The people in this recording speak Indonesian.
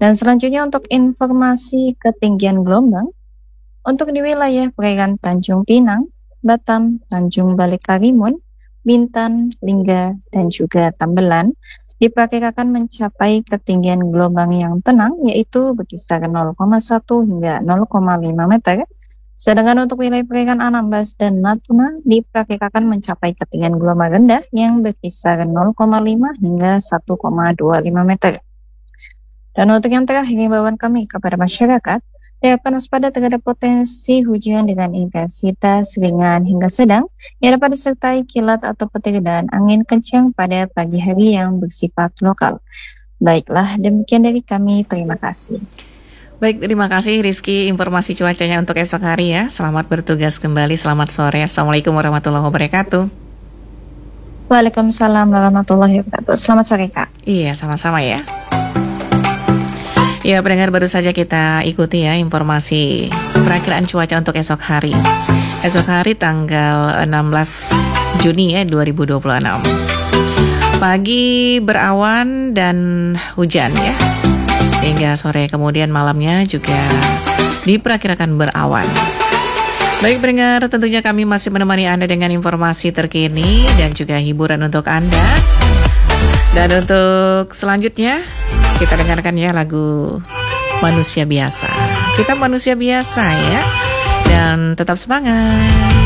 Dan selanjutnya untuk informasi ketinggian gelombang, untuk di wilayah perairan Tanjung Pinang, Batam, Tanjung Balik Karimun, Bintan, Lingga, dan juga Tambelan diperkirakan mencapai ketinggian gelombang yang tenang yaitu berkisar 0,1 hingga 0,5 meter. Sedangkan untuk wilayah perairan Anambas dan Natuna diperkirakan mencapai ketinggian gelombang rendah yang berkisar 0,5 hingga 1,25 meter. Dan untuk yang terakhir, himbauan kami kepada masyarakat, diharapkan waspada terhadap potensi hujan dengan intensitas ringan hingga sedang yang dapat disertai kilat atau petir dan angin kencang pada pagi hari yang bersifat lokal. Baiklah, demikian dari kami. Terima kasih. Baik, terima kasih Rizky informasi cuacanya untuk esok hari ya. Selamat bertugas kembali, selamat sore. Assalamualaikum warahmatullahi wabarakatuh. Waalaikumsalam warahmatullahi wabarakatuh. Selamat sore, Kak. Iya, sama-sama ya. Ya, pendengar, baru saja kita ikuti ya informasi perakiraan cuaca untuk esok hari. Esok hari tanggal 16 Juni ya 2026. Pagi berawan dan hujan ya. Hingga sore kemudian malamnya juga diperkirakan berawan. Baik pendengar, tentunya kami masih menemani Anda dengan informasi terkini dan juga hiburan untuk Anda. Dan untuk selanjutnya kita dengarkan ya lagu Manusia Biasa. Kita manusia biasa ya. Dan tetap semangat.